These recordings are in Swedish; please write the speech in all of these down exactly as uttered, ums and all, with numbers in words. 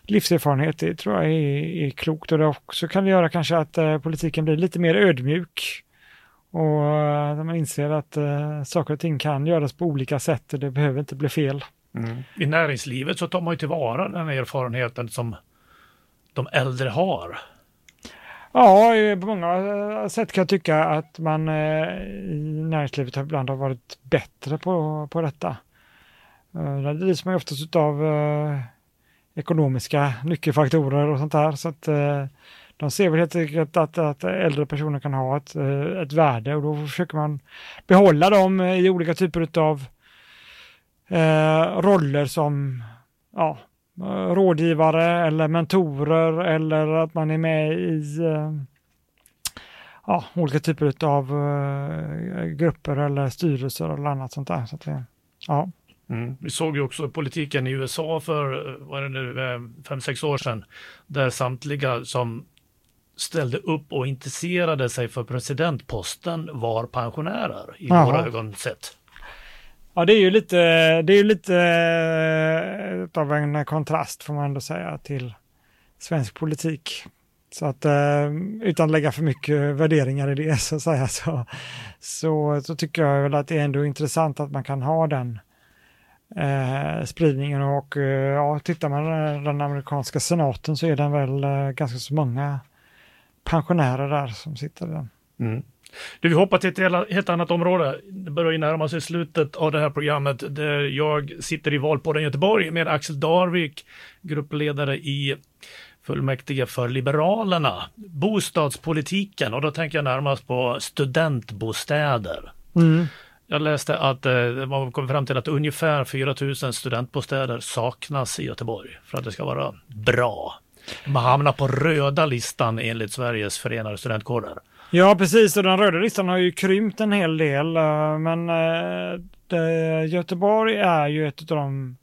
livserfarenhet, det tror jag är, är klokt, och det också kan göra kanske att eh, politiken blir lite mer ödmjuk, och eh, man inser att eh, saker och ting kan göras på olika sätt och det behöver inte bli fel. Mm. I näringslivet så tar man ju tillvara den erfarenheten som de äldre har. Ja, på många sätt kan jag tycka att man eh, i näringslivet ibland har varit bättre på, på detta. Eh, det drivs man ju oftast av eh, ekonomiska nyckelfaktorer och sånt där, så att eh, de ser väl helt enkelt att, att äldre personer kan ha ett, ett värde, och då försöker man behålla dem i olika typer av eh, roller som ja, rådgivare eller mentorer, eller att man är med i eh, ja, olika typer av eh, grupper eller styrelser eller annat sånt där. Så att det, ja. Mm. Vi såg ju också politiken i U S A för vad är det nu, fem, sex år sedan, där samtliga som ställde upp och intresserade sig för presidentposten var pensionärer i Aha. våra ögon sett. Ja, det är ju lite, det är ju lite eh, av en kontrast, får man ändå säga, till svensk politik. Så att eh, utan att lägga för mycket värderingar i det, så att säga, så, så, så tycker jag väl att det är ändå intressant att man kan ha den eh, spridningen, och eh, ja, tittar man på den amerikanska senaten så är den väl eh, ganska så många pensionärer där som sitter där. Mm. Du, vi hoppar till ett helt, helt annat område. Det börjar ju närma sig slutet av det här programmet, där jag sitter i Valpodden Göteborg med Axel Darvik, gruppledare i fullmäktige för Liberalerna. Bostadspolitiken, och då tänker jag närmast på studentbostäder. Mm. Jag läste att eh, man kom fram till att ungefär fyra tusen studentbostäder saknas i Göteborg för att det ska vara bra. Man hamnar på röda listan enligt Sveriges förenade studentkårer. Ja, precis, och den röda listan har ju krympt en hel del, men det, Göteborg är ju ett av de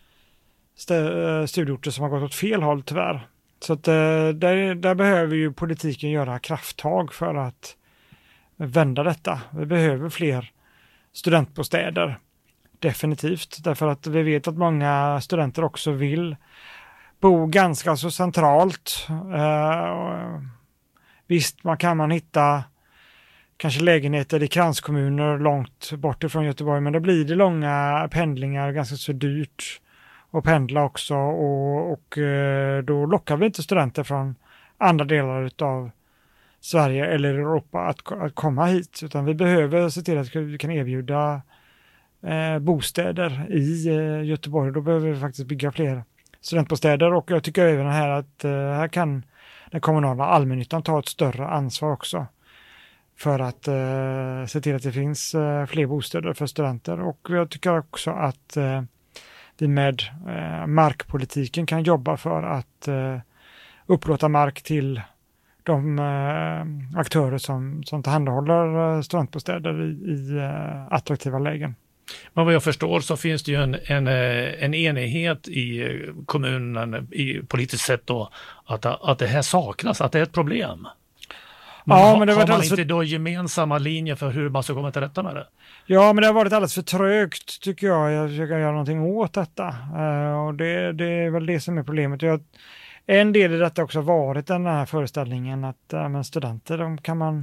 st- studieorter som har gått åt fel håll tyvärr. Så att där, där behöver ju politiken göra krafttag för att vända detta. Vi behöver fler studentbostäder, definitivt, därför att vi vet att många studenter också vill bo ganska så centralt. Uh, visst, man kan man hitta kanske lägenheter i kranskommuner långt bort ifrån Göteborg, men då blir det långa pendlingar, ganska så dyrt att pendla också, och, och uh, då lockar vi inte studenter från andra delar av Sverige eller Europa att, att komma hit, utan vi behöver se till att vi kan erbjuda uh, bostäder i uh, Göteborg. Då behöver vi faktiskt bygga fler studentbostäder, och jag tycker även här att uh, här kan den kommunala allmännyttan tar ett större ansvar också för att uh, se till att det finns uh, fler bostäder för studenter. Och jag tycker också att uh, vi med uh, markpolitiken kan jobba för att uh, upplåta mark till de uh, aktörer som, som tillhandahåller uh, studentbostäder i, i uh, attraktiva lägen. Men vad jag förstår så finns det ju en, en, en enighet i kommunen i politiskt sätt då, att, att det här saknas, att det är ett problem. Men ja, har, men det har man alldeles inte för... då gemensamma linjer för hur man ska komma till rätta med det? Ja, men det har varit alldeles för trögt, tycker jag. Jag försöker göra någonting åt detta. Uh, och det, det är väl det som är problemet. Jag, en del i detta också varit den här föreställningen att uh, men studenter, de kan man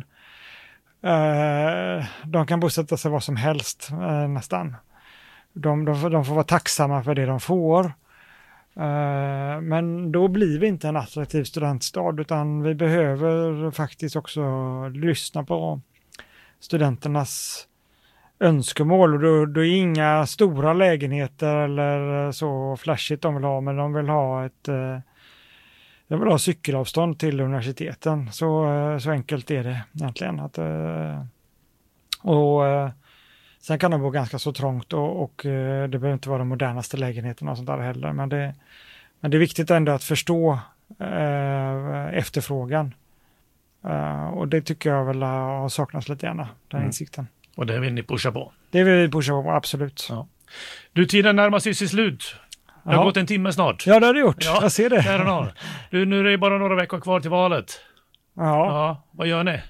Uh, de kan bosätta sig vad som helst uh, nästan. De, de, de får vara tacksamma för det de får. Uh, men då blir vi inte en attraktiv studentstad, utan vi behöver faktiskt också lyssna på studenternas önskemål. Och då, då är inga stora lägenheter eller så flashigt de vill ha, men de vill ha ett uh, Jag vill ha cykelavstånd till universiteten. Så, så enkelt är det egentligen. Att, och, sen kan de bo ganska så trångt, och, och det behöver inte vara de modernaste lägenheterna och sånt där heller. Men det, men det är viktigt ändå att förstå eh, efterfrågan. Eh, och det tycker jag väl har saknats lite gärna, den mm. insikten. Och det vill ni pusha på? Det vill vi pusha på, absolut. Ja. Du, tiden närmar sig sitt slut. Det har ja. gått en timme snart. Ja, det har det gjort. Ja, jag ser det. Du, nu är det bara några veckor kvar till valet. Ja. ja. Vad gör ni?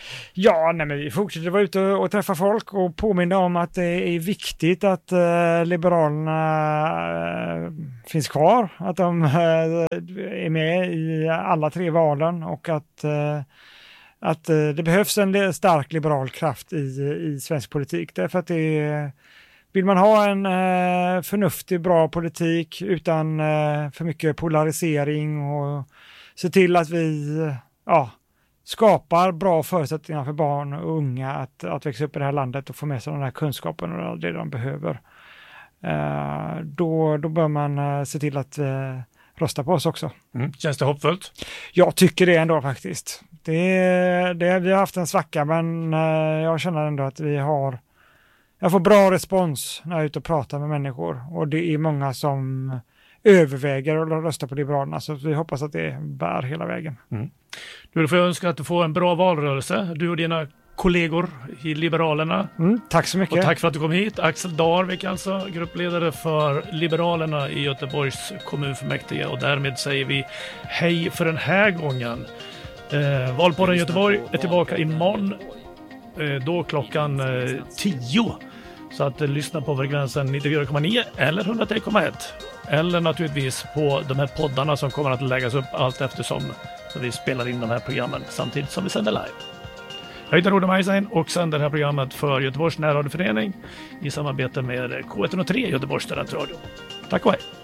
Ja, nej, men vi fortsätter vara ute och träffa folk och påminna om att det är viktigt att eh, Liberalerna eh, finns kvar, att de eh, är med i alla tre valen och att, eh, att eh, det behövs en stark liberal kraft i, i svensk politik. Därför att det är, vill man ha en eh, förnuftig, bra politik utan eh, för mycket polarisering och se till att vi eh, ja, skapar bra förutsättningar för barn och unga att, att växa upp i det här landet och få med sig den här kunskapen och det de behöver. Eh, då, då bör man eh, se till att eh, rösta på oss också. Mm. Känns det hoppfullt? Jag tycker det ändå faktiskt. Det, det, vi har haft en svacka men eh, jag känner ändå att vi har jag får bra respons när jag är ute och pratar med människor och det är många som överväger att rösta på Liberalerna så vi hoppas att det bär hela vägen. Mm. Du får önska att du får en bra valrörelse, du och dina kollegor i Liberalerna. Mm, tack så mycket. Och tack för att du kom hit. Axel Darvik alltså, gruppledare för Liberalerna i Göteborgs kommunfullmäktige och därmed säger vi hej för den här gången. Eh, Valpodden Göteborg är tillbaka imorgon, eh, då klockan eh, tio. Så att eh, lyssna på Övergränsen nittiofyra komma nio eller hundratre komma ett. Eller naturligtvis på de här poddarna som kommer att läggas upp allt eftersom så vi spelar in de här programmen samtidigt som vi sänder live. Jag heter Rode Majsen och sänder det här programmet för Göteborgs närradioförening i samarbete med K ett noll tre Göteborgs studentradio. Tack och hej!